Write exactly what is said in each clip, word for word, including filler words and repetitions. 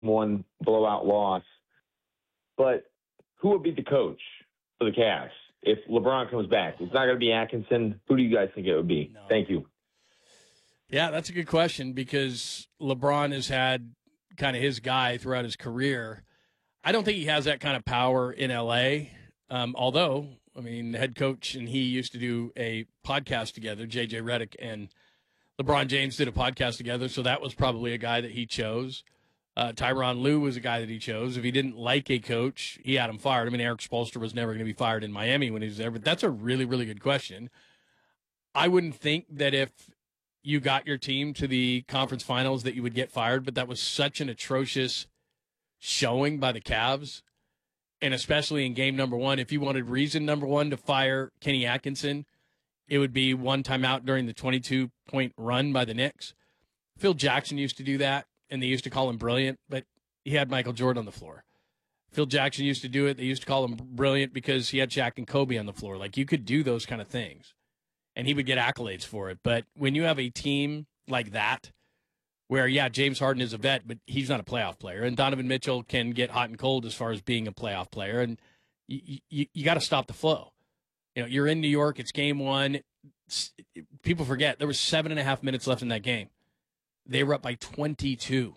one blowout loss. But who would be the coach for the Cavs if LeBron comes back? It's not going to be Atkinson. Who do you guys think it would be? No. Thank you. Yeah, that's a good question because LeBron has had kind of his guy throughout his career. I don't think he has that kind of power in L A, um, although, I mean, the head coach and he used to do a podcast together. J J Redick and LeBron James did a podcast together, so that was probably a guy that he chose. Uh, Tyronn Lue was a guy that he chose. If he didn't like a coach, he had him fired. I mean, Eric Spoelstra was never going to be fired in Miami when he was there, but that's a really, really good question. I wouldn't think that if you got your team to the conference finals that you would get fired, but that was such an atrocious showing by the Cavs, and especially in game number one. If you wanted reason number one to fire Kenny Atkinson, it would be one timeout during the twenty-two point run by the Knicks. Phil Jackson used to do that, and they used to call him brilliant, but he had Michael Jordan on the floor. Phil Jackson used to do it. They used to call him brilliant because he had Shaq and Kobe on the floor. Like, you could do those kind of things, and he would get accolades for it. But when you have a team like that, where, yeah, James Harden is a vet, but he's not a playoff player, and Donovan Mitchell can get hot and cold as far as being a playoff player, and you, you, you got to stop the flow. You know, you're in New York, it's game one. It's, people forget, there was seven and a half minutes left in that game. They were up by twenty-two.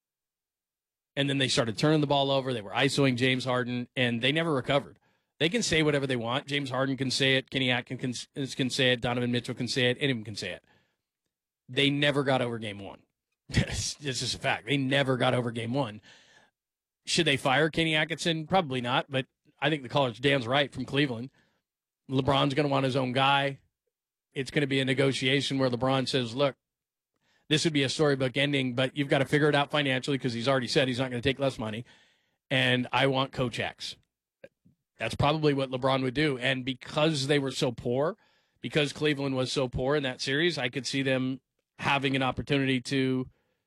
And then they started turning the ball over. They were ISOing James Harden, and they never recovered. They can say whatever they want. James Harden can say it. Kenny Atkins can, can say it. Donovan Mitchell can say it. Anyone can say it. They never got over game one. It's just a fact. They never got over game one. Should they fire Kenny Atkinson? Probably not, but I think the caller's Dan's right from Cleveland. LeBron's going to want his own guy. It's going to be a negotiation where LeBron says, look, this would be a storybook ending, but you've got to figure it out financially because he's already said he's not going to take less money, and I want Coach X. That's probably what LeBron would do. And because they were so poor, because Cleveland was so poor in that series, I could see them having an opportunity to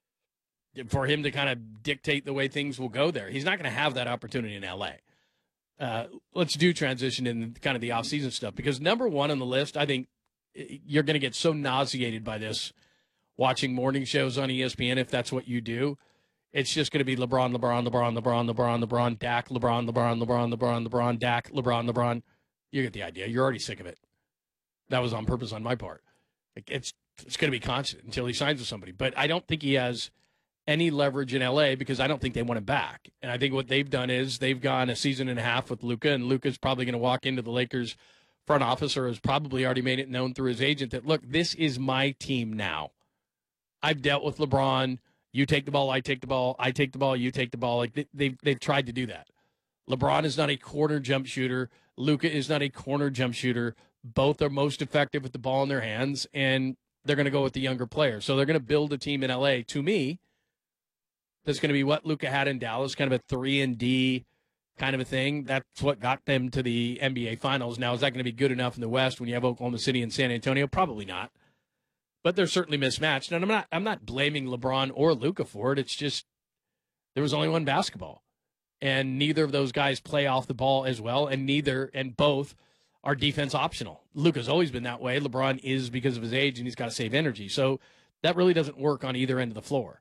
for him to kind of dictate the way things will go there. He's not going to have that opportunity in L A. Uh, let's do transition in kind of the offseason stuff, because number one on the list, I think you're going to get so nauseated by this watching morning shows on E S P N if that's what you do. It's just going to be LeBron, LeBron, LeBron, LeBron, LeBron, LeBron, Dak, LeBron, LeBron, LeBron, LeBron, LeBron, Dak, LeBron, LeBron. You get the idea. You're already sick of it. That was on purpose on my part. It's it's going to be constant until he signs with somebody. But I don't think he has any leverage in L A because I don't think they want him back. And I think what they've done is they've gone a season and a half with Luka, and Luka's probably going to walk into the Lakers front office, or has probably already made it known through his agent that, look, this is my team now. I've dealt with LeBron. You take the ball, I take the ball, I take the ball, you take the ball. Like they, they've, they've tried to do that. LeBron is not a corner jump shooter. Luka is not a corner jump shooter. Both are most effective with the ball in their hands, and they're going to go with the younger player. So they're going to build a team in L A, to me, that's going to be what Luka had in Dallas, kind of a three and D kind of a thing. That's what got them to the N B A Finals. Now, is that going to be good enough in the West when you have Oklahoma City and San Antonio? Probably not. But they're certainly mismatched. And I'm not I'm not blaming LeBron or Luka for it. It's just there was only one basketball. And neither of those guys play off the ball as well, and neither and both are defense optional. Luka's always been that way. LeBron is because of his age, and he's got to save energy. So that really doesn't work on either end of the floor.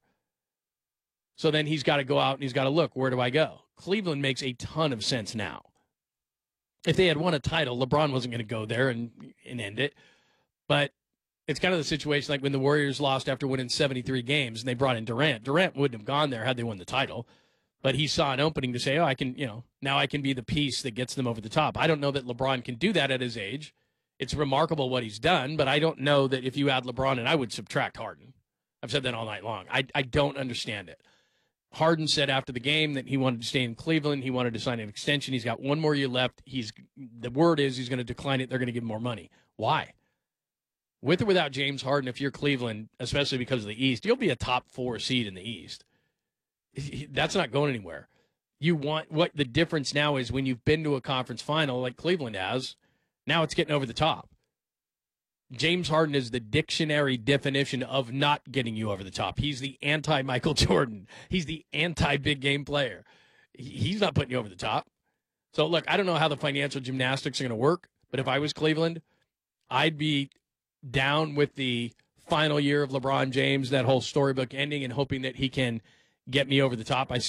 So then he's got to go out and he's got to look, where do I go? Cleveland makes a ton of sense now. If they had won a title, LeBron wasn't going to go there and, and end it. But it's kind of the situation like when the Warriors lost after winning seventy-three games and they brought in Durant. Durant wouldn't have gone there had they won the title. But he saw an opening to say, oh, I can, you know, now I can be the piece that gets them over the top. I don't know that LeBron can do that at his age. It's remarkable what he's done, but I don't know that if you add LeBron, and I would subtract Harden. I've said that all night long. I, I don't understand it. Harden said after the game that he wanted to stay in Cleveland. He wanted to sign an extension. He's got one more year left. He's the word is he's going to decline it. They're going to give him more money. Why? With or without James Harden, if you're Cleveland, especially because of the East, you'll be a top four seed in the East. That's not going anywhere. You want what the difference now is when you've been to a conference final like Cleveland has, now it's getting over the top. James Harden is the dictionary definition of not getting you over the top. He's the anti-Michael Jordan. He's the anti-big game player. He's not putting you over the top. So, look, I don't know how the financial gymnastics are going to work, but if I was Cleveland, I'd be down with the final year of LeBron James, that whole storybook ending, and hoping that he can get me over the top. I